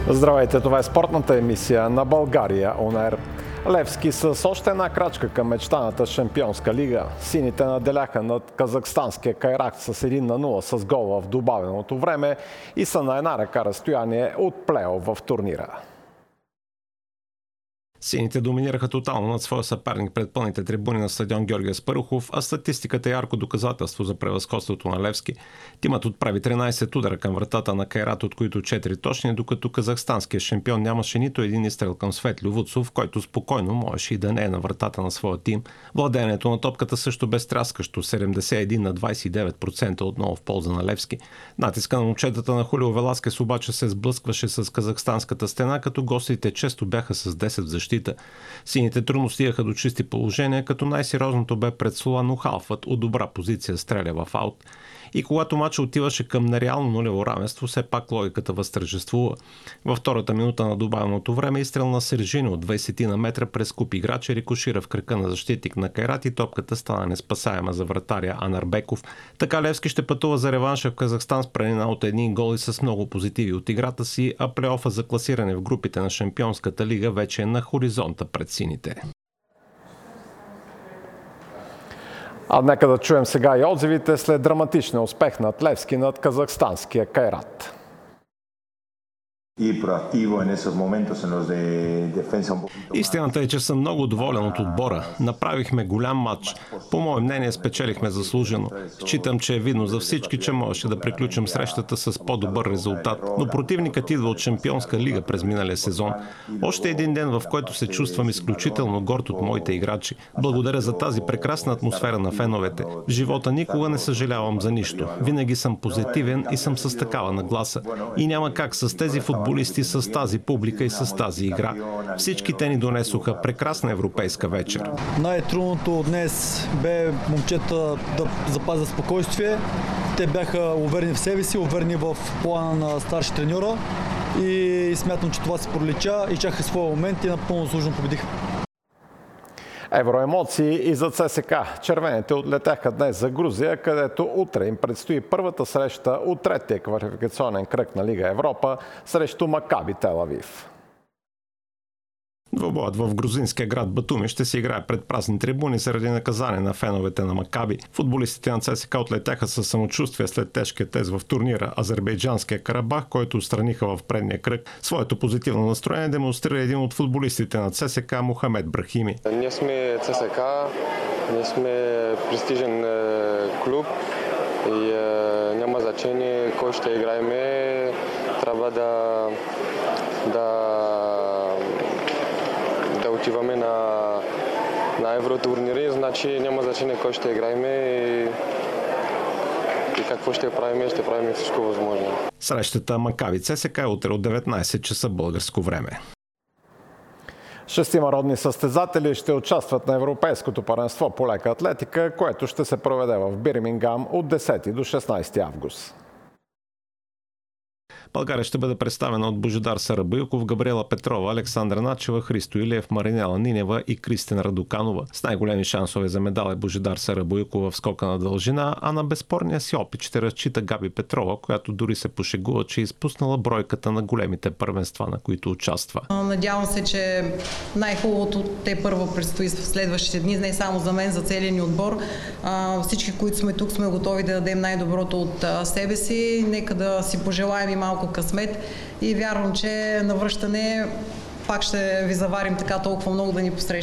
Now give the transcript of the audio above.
Здравейте, това е спортната емисия на България ОНЕР. Левски с още една крачка към мечтаната Шампионска лига. Сините наделяха над казахстанския Кайрак с 1-0 с гол в добавеното време и са на една ръка разстояние от плейоф в турнира. Сините доминираха тотално над своя съперник пред пълните трибуни на стадион Георги Аспарухов, а статистиката е ярко доказателство за превъзходството на Левски. Тимът отправи 13 удара към вратата на Кайрат, от които 4 точни, докато казахстанският шампион нямаше нито един изстрел към Светлю Вуцов, който спокойно можеше и да не е на вратата на своя тим. Владеенето на топката също бе стряскащо, 71 на 29% отново в полза на Левски. Натиска на момчетата на Хулио Веласкес обаче се сблъскваше с казахстанската стена, като гостите често бяха с 10 в защита. Сините трудно стигаха до чисти положения, като най-сериозното бе пред Солано Халфът от добра позиция стреля в аут. И когато мача отиваше към нереално нулево равенство, все пак логиката възтържествува. Във втората минута на добавеното време изстрел на Сержини от 20 на метра през куп играча рикошира в кръка на защитник на Кайрат и топката стана неспасаема за вратаря Анарбеков. Така Левски ще пътува за реванша в Казахстан с преднина от един гол и с много позитиви от играта си, а плейофа за класиране в групите на Шампионската лига вече е на хоризонта пред сините. А нека да чуем сега и отзивите след драматичния успех на Левски над казахстанския Кайрат. Истината е, че съм много доволен от отбора. Направихме голям матч. По мое мнение спечелихме заслужено. Считам, че е видно за всички, че можеше да приключим срещата с по-добър резултат. Но противникът идва от Шампионска лига през миналия сезон. Още един ден, в който се чувствам изключително горд от моите играчи. Благодаря за тази прекрасна атмосфера на феновете. В живота никога не съжалявам за нищо. Винаги съм позитивен и съм с такава нагласа. И няма как с тези футболисти, с тази публика и с тази игра. Всички те ни донесоха прекрасна европейска вечер. Най-трудното днес бе момчета да запазят спокойствие. Те бяха уверени в себе си, уверени в плана на старши треньора и смятам, че това се пролича и чаха своя момент и напълно заслужено победиха. Евроемоции и за ЦСК. Червените отлетяха днес за Грузия, където утре им предстои първата среща от третия квалификационен кръг на Лига Европа срещу Макаби Тел Авив. Двобоят в грузинския град Батуми ще се играе пред празни трибуни заради наказание на феновете на Макаби. Футболистите на ЦСКА отлетяха със самочувствие след тежкия тест в турнира Азербайджанския Карабах, който отстраниха в предния кръг. Своето позитивно настроение демонстрира един от футболистите на ЦСКА Мохамед Брахими. Ние сме ЦСКА, ние сме престижен клуб и няма значение кой ще играеме. Трябва да отиваме на евротурнири, значи няма значение кой ще играем и какво ще правим всичко възможно. Срещата Макаби ЦСКА е утре от 19 часа българско време. 6 родни състезатели ще участват на Европейското първенство по лека атлетика, което ще се проведе в Бирмингам от 10 до 16 август. България ще бъде представена от Божидар Сарабойков, Габриела Петрова, Александра Начева, Христо Илиев, Маринела Нинева и Кристина Радоканова. С най-големи шансове за медал е Божидар Сарабойков в скока на дължина, а на безспорния си опит ще разчита Габи Петрова, която дори се пошегува, че е изпуснала бройката на големите първенства, на които участва. Надявам се, че най-хубавото те първо предстои в следващите дни, не само за мен, за целия ни отбор. Всички, които сме тук, сме готови да дадем най-доброто от себе си. Нека да си пожелаем и малко късмет и вярвам, че на връщане пак ще ви заварим така толкова много да ни посрещате.